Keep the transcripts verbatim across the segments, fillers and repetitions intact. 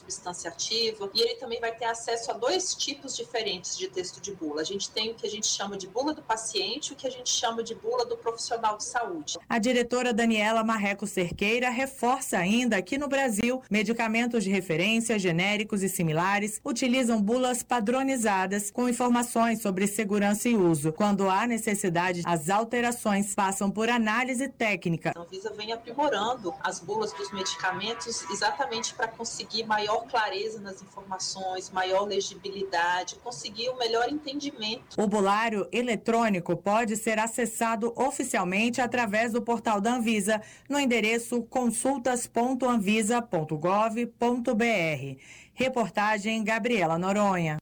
substância ativa, e ele também vai ter acesso a dois tipos diferentes de texto de bula. A gente tem o que a gente chama de bula do paciente e o que a gente chama de bula do profissional de saúde. A diretora Daniela Marreco Cerqueira reforça ainda que no Brasil, medicamentos de referência, genéricos e similares utilizam bulas padronizadas com informações sobre segurança e uso. Quando há necessidade, as alterações passam por análise técnica. A Anvisa vem aprimorando as bulas dos medicamentos exatamente para conseguir maior clareza nas informações, maior legibilidade, conseguir o melhor entendimento. O bulário eletrônico pode ser acessado oficialmente através do portal da Anvisa no endereço consultas ponto anvisa ponto gov ponto br. Reportagem Gabriela Noronha.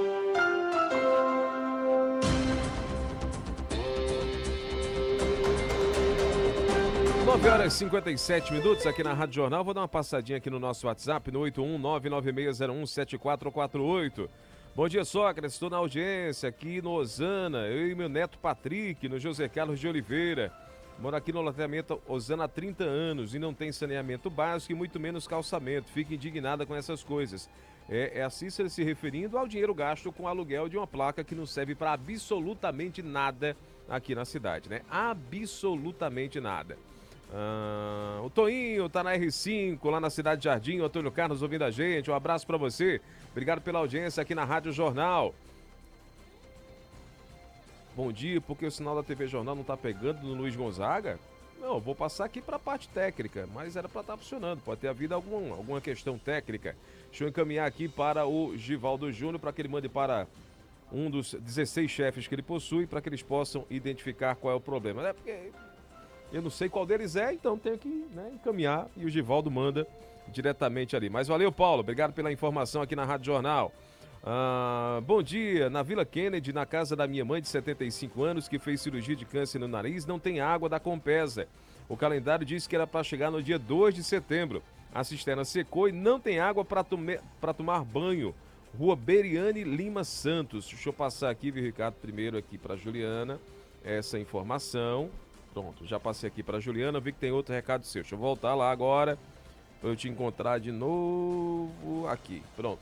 nove horas e cinquenta e sete minutos aqui na Rádio Jornal. Vou dar uma passadinha aqui no nosso WhatsApp, no oito um nove nove seis zero um sete quatro quatro oito. Bom dia, Sócrates. Estou na audiência aqui no Osana. Eu e meu neto Patrick, no José Carlos de Oliveira. Moro aqui no loteamento Osana há trinta anos e não tem saneamento básico e muito menos calçamento. Fico indignada com essas coisas. É, é a Cícera se referindo ao dinheiro gasto com o aluguel de uma placa que não serve para absolutamente nada aqui na cidade, né? Absolutamente nada. Ah, o Toinho tá na R cinco, lá na Cidade de Jardim. O Antônio Carlos ouvindo a gente. Um abraço para você. Obrigado pela audiência aqui na Rádio Jornal. Bom dia, porque o sinal da T V Jornal não tá pegando no Luiz Gonzaga? Não, vou passar aqui para a parte técnica, mas era para estar funcionando. Pode ter havido algum, alguma questão técnica. Deixa eu encaminhar aqui para o Givaldo Júnior para que ele mande para um dos dezesseis chefes que ele possui, para que eles possam identificar qual é o problema. É porque eu não sei qual deles é, então tenho que, né, encaminhar e o Givaldo manda diretamente ali. Mas valeu, Paulo. Obrigado pela informação aqui na Rádio Jornal. Ah, bom dia. Na Vila Kennedy, na casa da minha mãe de setenta e cinco anos, que fez cirurgia de câncer no nariz, não tem água da Compesa. O calendário disse que era para chegar no dia dois de setembro. A cisterna secou e não tem água para tomar banho. Rua Beriane Lima Santos. Deixa eu passar aqui, viu, Ricardo, primeiro aqui para Juliana, essa informação. Pronto, já passei aqui para Juliana, vi que tem outro recado seu. Deixa eu voltar lá agora para eu te encontrar de novo aqui. Pronto.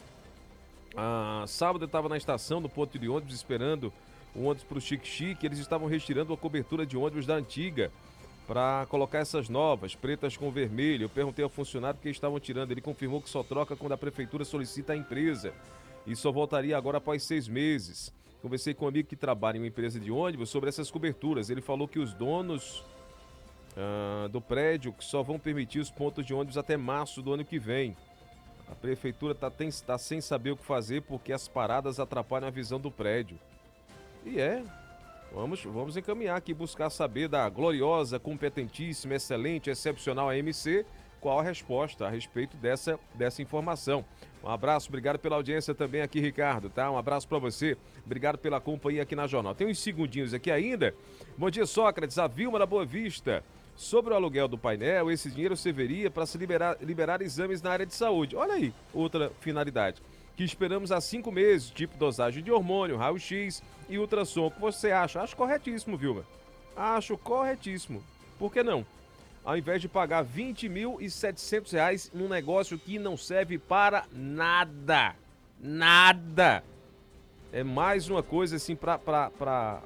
Ah, sábado eu estava na estação do ponto de ônibus esperando o ônibus para o Chique Chique. Eles estavam retirando a cobertura de ônibus da antiga para colocar essas novas, pretas com vermelho. Eu perguntei ao funcionário porque estavam tirando. Ele confirmou que só troca quando a prefeitura solicita a empresa e só voltaria agora após seis meses. Conversei com um amigo que trabalha em uma empresa de ônibus sobre essas coberturas. Ele falou que os donos ah, do prédio só vão permitir os pontos de ônibus até março do ano que vem. A prefeitura está tá sem saber o que fazer porque as paradas atrapalham a visão do prédio. E é, vamos, vamos encaminhar aqui, buscar saber da gloriosa, competentíssima, excelente, excepcional A M C, qual a resposta a respeito dessa, dessa informação. Um abraço, obrigado pela audiência também aqui, Ricardo, tá? Um abraço para você, obrigado pela companhia aqui na Jornal. Tem uns segundinhos aqui ainda. Bom dia, Sócrates, a Vilma da Boa Vista. Sobre o aluguel do painel, esse dinheiro serviria para se liberar, liberar exames na área de saúde. Olha aí, outra finalidade, que esperamos há cinco meses, tipo dosagem de hormônio, raio-x e ultrassom. O que você acha? Acho corretíssimo, Vilma. Acho corretíssimo. Por que não? Ao invés de pagar vinte mil e setecentos reais num negócio que não serve para nada. Nada. É mais uma coisa assim para para para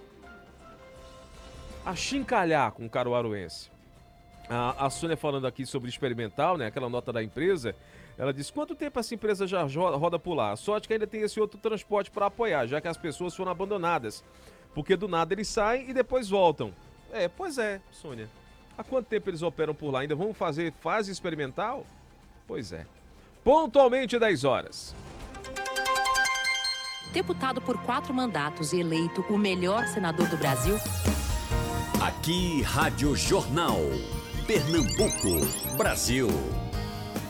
achincalhar com o caruaruense. A, a Sônia falando aqui sobre experimental, né? Aquela nota da empresa. Ela disse, quanto tempo essa empresa já roda por lá? A sorte que ainda tem esse outro transporte para apoiar, já que as pessoas foram abandonadas. Porque do nada eles saem e depois voltam. É, pois é, Sônia. Há quanto tempo eles operam por lá? Ainda vão fazer fase experimental? Pois é. Pontualmente dez horas. Deputado por quatro mandatos e eleito o melhor senador do Brasil. Aqui, Rádio Jornal. Pernambuco, Brasil.